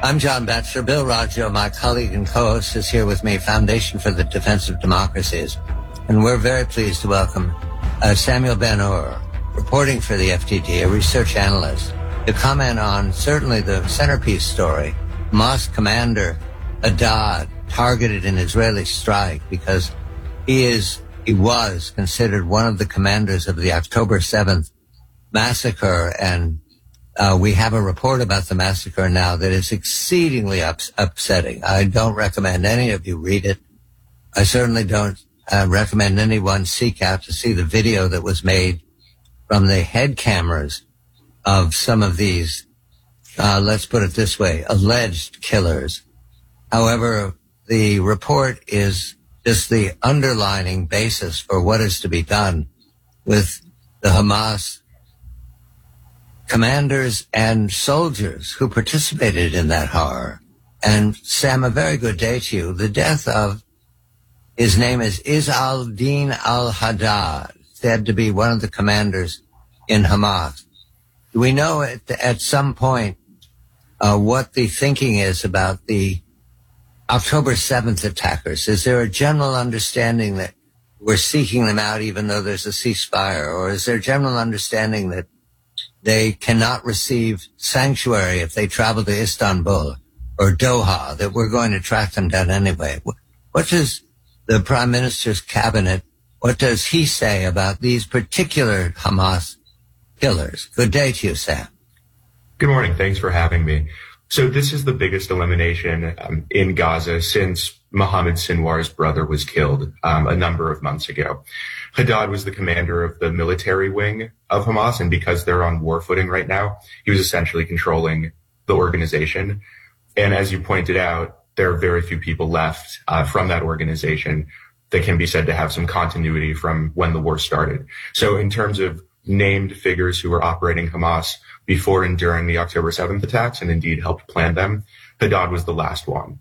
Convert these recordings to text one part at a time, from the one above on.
I'm John Batchelor. Bill Raggio, my colleague and co-host, is here with me, Foundation for the Defense of Democracies. And we're very pleased to welcome Samuel Ben-Ur, reporting for the FTD, a research analyst, to comment on certainly the centerpiece story, Hamas commander Haddad targeted an Israeli strike because he was considered one of the commanders of the October 7th massacre, and we have a report about the massacre now that is exceedingly upsetting. I don't recommend any of you read it. I certainly don't recommend anyone seek out to see the video that was made from the head cameras of some of these, let's put it this way, alleged killers. However, the report is just the underlining basis for what is to be done with the Hamas commanders and soldiers who participated in that horror. And Sam, a very good day to you. The death of, his name is Izz-al-Din al-Haddad, said to be one of the commanders in Hamas. Do we know at some point what the thinking is about the October 7th attackers? Is there a general understanding that we're seeking them out even though there's a ceasefire? Or is there a general understanding that they cannot receive sanctuary if they travel to Istanbul or Doha, that we're going to track them down anyway? What does the Prime Minister's cabinet, what does he say about these particular Hamas killers? Good day to you, Sam. Good morning. Thanks for having me. So this is the biggest elimination in Gaza since Mohammed Sinwar's brother was killed a number of months ago. Haddad was the commander of the military wing of Hamas, and because they're on war footing right now, he was essentially controlling the organization. And as you pointed out, there are very few people left from that organization that can be said to have some continuity from when the war started. So in terms of named figures who were operating Hamas before and during the October 7th attacks, and indeed helped plan them, Haddad was the last one.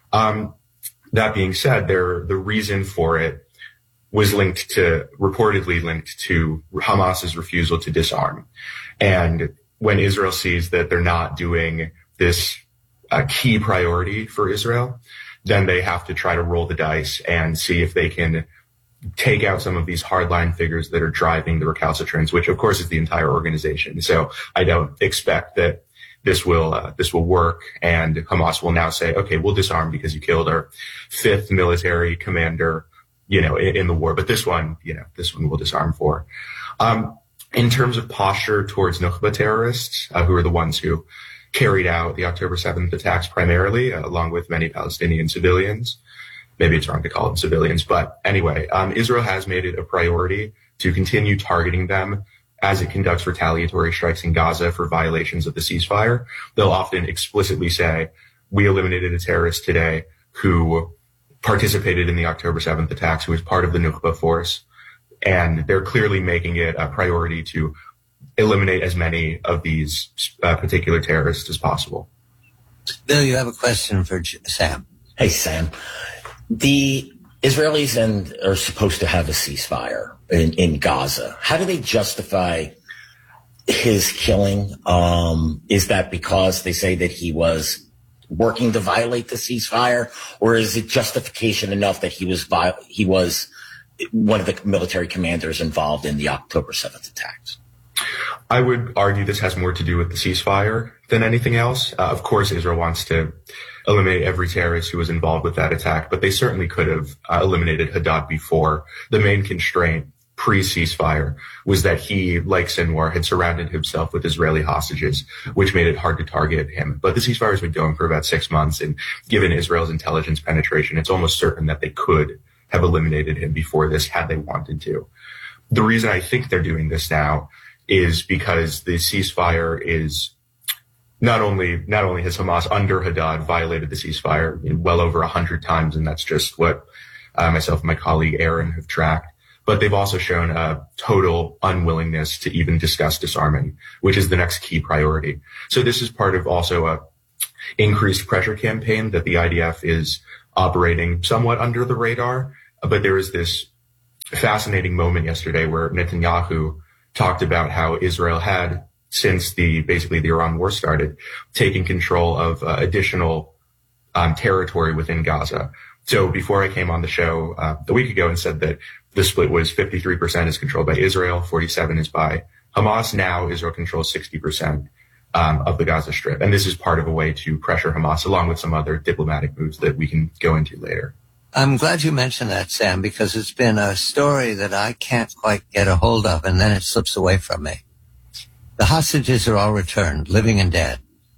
That being said, the reason for it was reportedly linked to Hamas's refusal to disarm. And when Israel sees that they're not doing this key priority for Israel, then they have to try to roll the dice and see if they can take out some of these hardline figures that are driving the recalcitrance, which of course is the entire organization. So I don't expect that this will work, and Hamas will now say, okay, we'll disarm because you killed our fifth military commander, in the war. But this one we'll disarm for. In terms of posture towards Nukhba terrorists, who are the ones who carried out the October 7th attacks primarily, along with many Palestinian civilians. Maybe it's wrong to call them civilians, but anyway, Israel has made it a priority to continue targeting them as it conducts retaliatory strikes in Gaza for violations of the ceasefire. They'll often explicitly say, we eliminated a terrorist today who participated in the October 7th attacks, who was part of the Nukhba force. And they're clearly making it a priority to eliminate as many of these particular terrorists as possible. Bill, you have a question for Sam. Hey, Sam. The Israelis are supposed to have a ceasefire in Gaza. How do they justify his killing? Is that because they say that he was working to violate the ceasefire, or is it justification enough that he was one of the military commanders involved in the October 7th attacks? I would argue this has more to do with the ceasefire than anything else. Of course, Israel wants to eliminate every terrorist who was involved with that attack, but they certainly could have eliminated Haddad before. The main constraint pre-ceasefire was that he, like Sinwar, had surrounded himself with Israeli hostages, which made it hard to target him. But the ceasefire has been going for about 6 months, and given Israel's intelligence penetration, it's almost certain that they could have eliminated him before this had they wanted to. The reason I think they're doing this now is because the ceasefire is not only has Hamas under Haddad violated the ceasefire well over 100 times, and that's just what myself and my colleague Aaron have tracked, but they've also shown a total unwillingness to even discuss disarming, which is the next key priority. So this is part of also a increased pressure campaign that the IDF is operating somewhat under the radar. But there was this fascinating moment yesterday where Netanyahu talked about how Israel had since basically the Iran war started, taking control of additional territory within Gaza. So before I came on the show a week ago and said that the split was 53% is controlled by Israel, 47% is by Hamas. Now Israel controls 60% of the Gaza Strip. And this is part of a way to pressure Hamas, along with some other diplomatic moves that we can go into later. I'm glad you mentioned that, Sam, because it's been a story that I can't quite get a hold of, and then it slips away from me. The hostages are all returned, living and dead.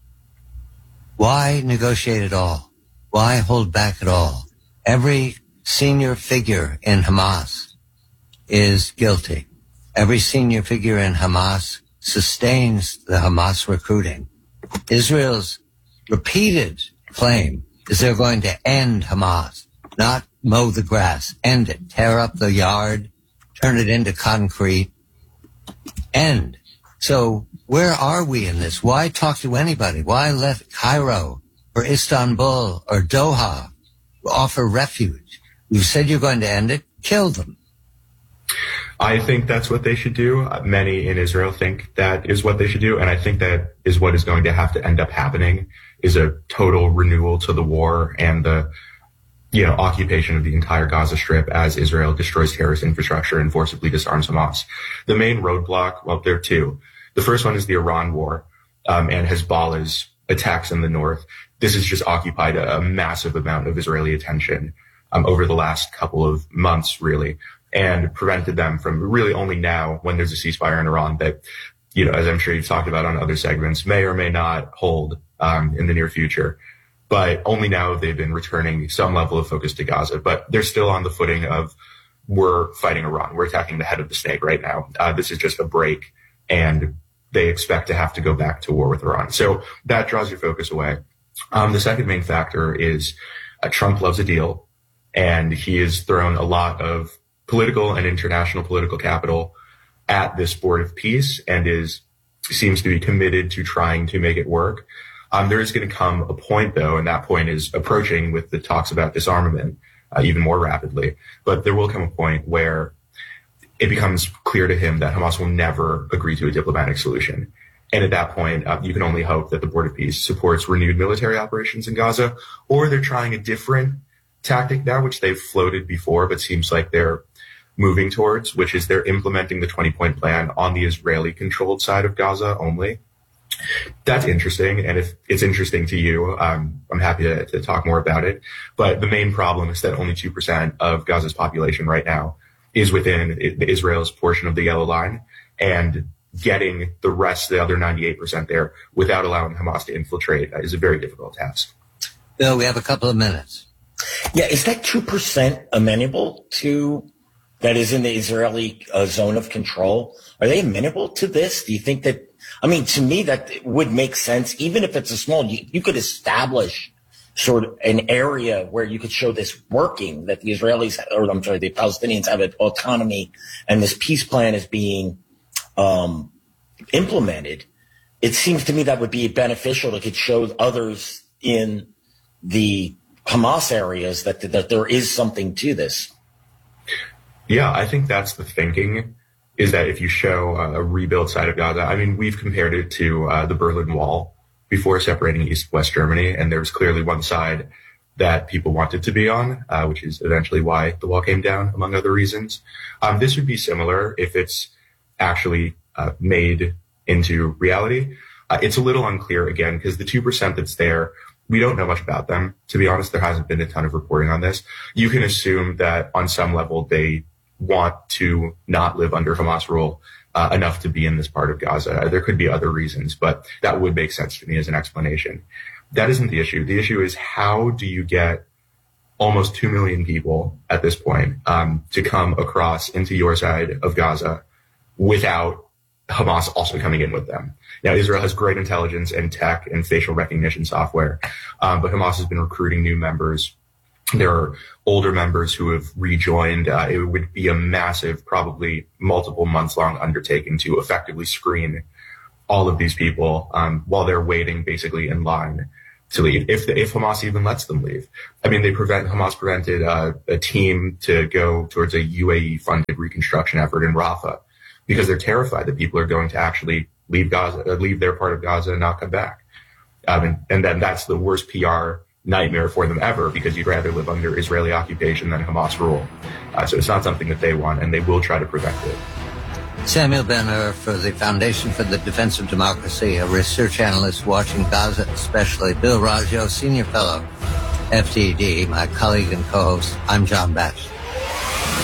Why negotiate at all? Why hold back at all? Every senior figure in Hamas is guilty. Every senior figure in Hamas sustains the Hamas recruiting. Israel's repeated claim is they're going to end Hamas, not mow the grass, end it, tear up the yard, turn it into concrete, end. So where are we in this? Why talk to anybody? Why let Cairo or Istanbul or Doha offer refuge? You've said you're going to end it. Kill them. I think that's what they should do. Many in Israel think that is what they should do. And I think that is what is going to have to end up happening, is a total renewal to the war and the occupation of the entire Gaza Strip as Israel destroys terrorist infrastructure and forcibly disarms Hamas. The main roadblock, well, there are two. The first one is the Iran war and Hezbollah's attacks in the north. This has just occupied a massive amount of Israeli attention over the last couple of months, really, and prevented them from really only now, when there's a ceasefire in Iran that, as I'm sure you've talked about on other segments, may or may not hold in the near future. But only now they've been returning some level of focus to Gaza. But they're still on the footing of, we're fighting Iran. We're attacking the head of the snake right now. This is just a break, and they expect to have to go back to war with Iran. So that draws your focus away. The second main factor is Trump loves a deal, and he has thrown a lot of political and international political capital at this board of peace and seems to be committed to trying to make it work. There is going to come a point, though, and that point is approaching with the talks about disarmament even more rapidly. But there will come a point where it becomes clear to him that Hamas will never agree to a diplomatic solution. And at that point, you can only hope that the Board of Peace supports renewed military operations in Gaza, or they're trying a different tactic now, which they've floated before, but seems like they're moving towards, which is they're implementing the 20-point plan on the Israeli-controlled side of Gaza only. That's interesting, and if it's interesting to you, I'm happy to talk more about it. But the main problem is that only 2% of Gaza's population right now is within Israel's portion of the Yellow Line, and getting the rest, the other 98% there, without allowing Hamas to infiltrate is a very difficult task. Bill, we have a couple of minutes. Yeah, is that 2% amenable to, that is in the Israeli zone of control? Are they amenable to this? Do you think that, to me, that would make sense, even if it's a small, you could establish sort of an area where you could show this working, that the Israelis, the Palestinians have autonomy, and this peace plan is being implemented. It seems to me that would be beneficial. It could show others in the Hamas areas that there is something to this. Yeah, I think that's the thinking, is that if you show a rebuilt side of Gaza, we've compared it to the Berlin Wall before separating East and West Germany, and there was clearly one side that people wanted to be on, which is eventually why the wall came down, among other reasons. This would be similar if it's actually made into reality. It's a little unclear, again, because the 2% that's there, we don't know much about them. To be honest, there hasn't been a ton of reporting on this. You can assume that on some level they want to not live under Hamas rule enough to be in this part of Gaza. There could be other reasons, but that would make sense to me as an explanation. That isn't the issue. The issue is, how do you get almost 2 million people at this point to come across into your side of Gaza without Hamas also coming in with them? Now, Israel has great intelligence and tech and facial recognition software, but Hamas has been recruiting new members. There are older members who have rejoined. It would be a massive, probably multiple months long undertaking to effectively screen all of these people while they're waiting basically in line to leave, if Hamas even lets them leave. Hamas prevented a team to go towards a UAE funded reconstruction effort in Rafah because they're terrified that people are going to actually leave their part of Gaza and not come back. And then that's the worst PR nightmare for them ever, because you'd rather live under Israeli occupation than Hamas rule. So it's not something that they want, and they will try to prevent it. Samuel Ben-Hur for the Foundation for the Defense of Democracy, a research analyst watching Gaza especially. Bill Raggio, Senior Fellow, FDD, my colleague and co-host. I'm John Batchelor.